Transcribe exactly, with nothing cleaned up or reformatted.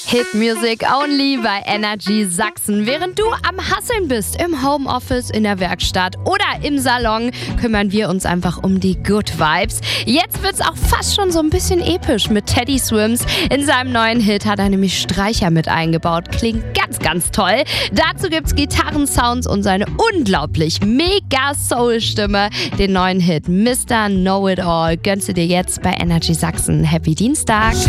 Hit Music Only bei Energy Sachsen. Während du am Hasseln bist, im Homeoffice, in der Werkstatt oder im Salon, kümmern wir uns einfach um die Good Vibes. Jetzt wird's auch fast schon so ein bisschen episch mit Teddy Swims. In seinem neuen Hit hat er nämlich Streicher mit eingebaut. Klingt ganz, ganz toll. Dazu gibt's Gitarrensounds und seine unglaublich mega Soul-Stimme. Den neuen Hit Mister Know It All gönnst du dir jetzt bei Energy Sachsen. Happy Dienstag!